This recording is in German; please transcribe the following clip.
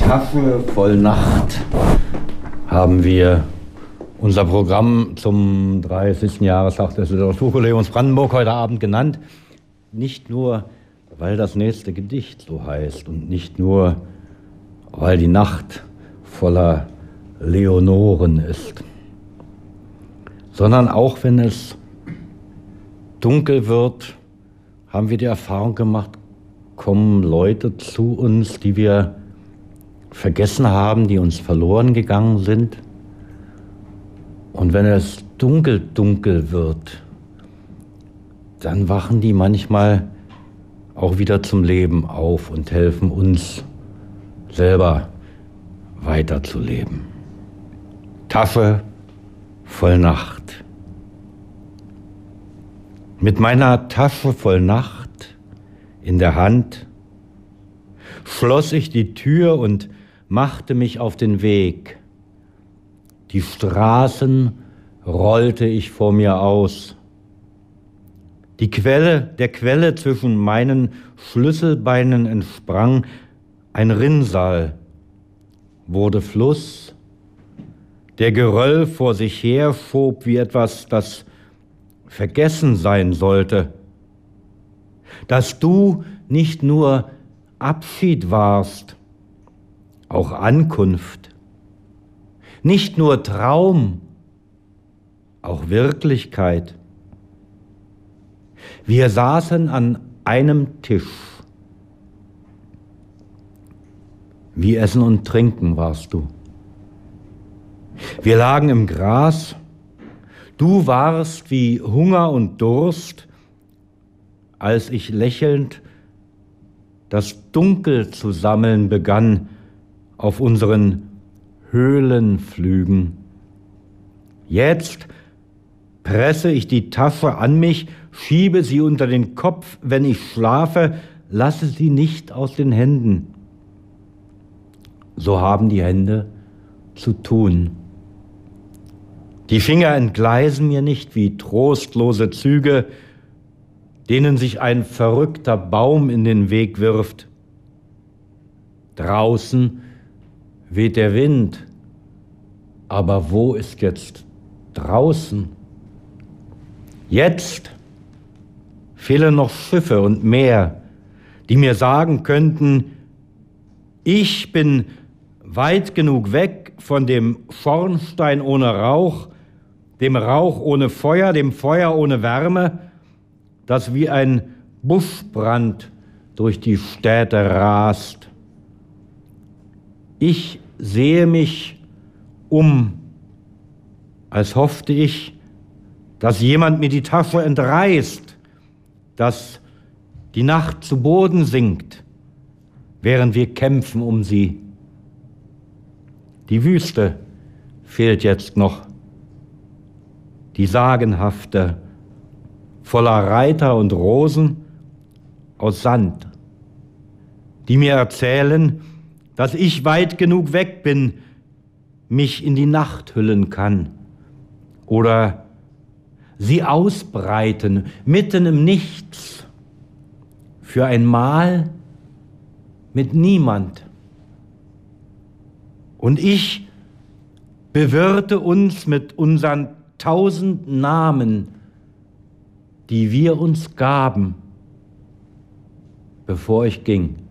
Tafel voll Nacht haben wir unser Programm zum 30. Jahrestag des Literaturkollegiums Brandenburg heute Abend genannt. Nicht nur, weil das nächste Gedicht so heißt und nicht nur, weil die Nacht voller Leonoren ist, sondern auch wenn es dunkel wird, haben wir die Erfahrung gemacht, kommen Leute zu uns, die wir vergessen haben, die uns verloren gegangen sind. Und wenn es dunkel wird, dann wachen die manchmal auch wieder zum Leben auf und helfen uns selber weiterzuleben. Tafel voll Nacht. Mit meiner Tasche voll Nacht in der Hand schloss ich die Tür und machte mich auf den Weg. Die Straßen rollte ich vor mir aus. Der Quelle zwischen meinen Schlüsselbeinen entsprang ein Rinnsal, wurde Fluss, der Geröll vor sich her schob wie etwas, das vergessen sein sollte. Dass du nicht nur Abschied warst, auch Ankunft, nicht nur Traum, auch Wirklichkeit. Wir saßen an einem Tisch. Wie Essen und Trinken warst du. Wir lagen im Gras. Du warst wie Hunger und Durst, als ich lächelnd das Dunkel zu sammeln begann auf unseren Höhlenflügen. Jetzt presse ich die Tasche an mich, schiebe sie unter den Kopf, wenn ich schlafe, lasse sie nicht aus den Händen. So haben die Hände zu tun. Die Finger entgleisen mir nicht wie trostlose Züge, denen sich ein verrückter Baum in den Weg wirft. Draußen weht der Wind, aber wo ist jetzt draußen? Jetzt fehlen noch Schiffe und Meer, die mir sagen könnten, ich bin weit genug weg von dem Schornstein ohne Rauch, dem Rauch ohne Feuer, dem Feuer ohne Wärme, das wie ein Buschbrand durch die Städte rast. Ich sehe mich als hoffte ich, dass jemand mir die Tasche entreißt, dass die Nacht zu Boden sinkt, während wir kämpfen um sie. Die Wüste fehlt jetzt noch, die sagenhafte, voller Reiter und Rosen aus Sand, die mir erzählen, dass ich weit genug weg bin, mich in die Nacht hüllen kann oder sie ausbreiten mitten im Nichts für ein Mal mit niemand. Und ich bewirte uns mit unseren 1000 Namen, die wir uns gaben, bevor ich ging.